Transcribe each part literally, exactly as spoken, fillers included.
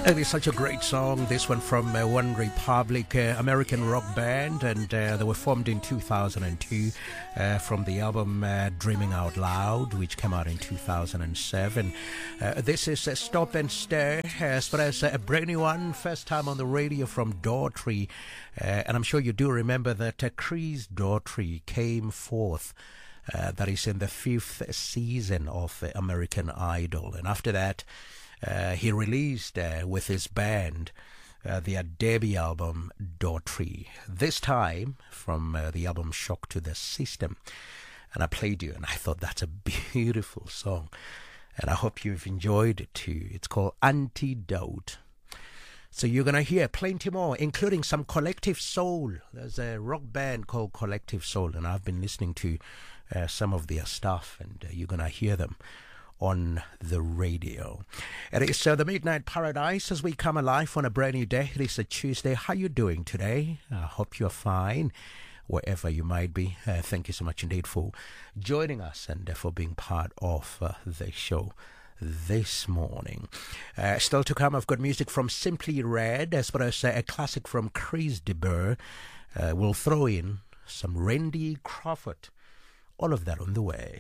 It is such a great song, this one from uh, One Republic, uh, American rock band, and uh, they were formed in two thousand two uh, from the album uh, Dreaming Out Loud, which came out in two thousand seven. Uh, this is uh, Stop and Stare, uh, as far as uh, a brand new one, first time on the radio from Daughtry, uh, and I'm sure you do remember that uh, Chris Daughtry came forth. Uh, that is in the fifth season of uh, American Idol, and after that, Uh, he released uh, with his band uh, their debut album Daughtry, this time from uh, the album Shock to the System. And I played you, and I thought that's a beautiful song, and I hope you've enjoyed it too. It's called Antidote. So you're going to hear plenty more, including some Collective Soul. There's a rock band called Collective Soul, and I've been listening to uh, some of their stuff, and uh, you're going to hear them on the radio. It is uh, the Midnight Paradise as we come alive on a brand new day. It is a Tuesday. How you doing today? I hope you're fine, wherever you might be. Uh, thank you so much indeed for joining us and uh, for being part of uh, the show this morning. Uh, still to come, I've got music from Simply Red, as well as uh, a classic from Chris de Burgh. Uh, we'll throw in some Randy Crawford. All of that on the way.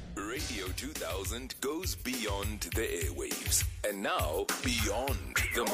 Radio two thousand goes beyond the airwaves, and now beyond the